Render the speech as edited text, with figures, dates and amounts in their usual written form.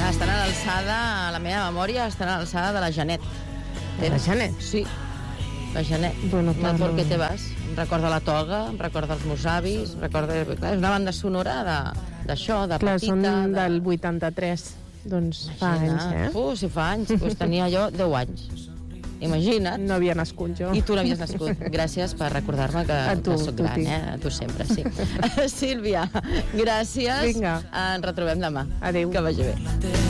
estan a l'alçada, a la meva memòria, estan a l'alçada de la Janet. La Janet? Sí, la Janet. Bueno, clar, ¿Por qué no. te vas? Em recorda la toga, em recorda els meus avis, recorda... Clar, és una banda sonora d'això, de Clar, petita... són del 83, doncs fa anys, Si fa anys, doncs tenia jo 10 anys. Imagina't. No havia nascut jo. I tu no havies nascut. Gràcies per recordar-me que soc gran, A tu sempre, sí. Sílvia, gràcies. Vinga. Ens retrobem demà. Adéu. Que vagi bé.